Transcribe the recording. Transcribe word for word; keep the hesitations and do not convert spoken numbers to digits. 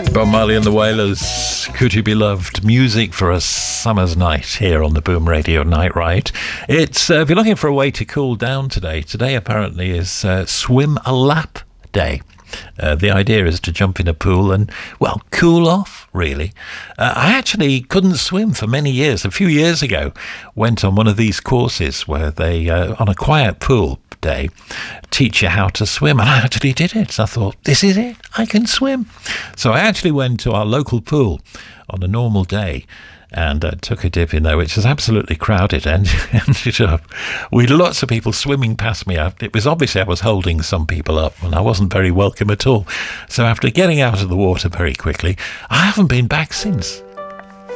Bob Marley and the Wailers, Could You Be Loved? Music for a summer's night here on the Boom Radio Night Ride. It's, uh, if you're looking for a way to cool down today, today apparently is uh, Swim a Lap Day. Uh, the idea is to jump in a pool and, well, cool off, really. Uh, I actually couldn't swim for many years. A few years ago, went on one of these courses where they, uh, on a quiet pool day, teach you how to swim, and I actually did it. So I thought, this is it, I can swim. So I actually went to our local pool on a normal day and uh, took a dip in there, which was absolutely crowded, and ended up with lots of people swimming past me. It was obviously I was holding some people up, and I wasn't very welcome at all. So after getting out of the water very quickly, I haven't been back since.